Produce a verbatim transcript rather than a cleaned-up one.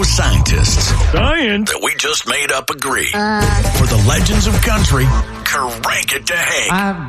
scientists Science? that we just made up agree. Uh, For the legends of country, crank it to Hank. I've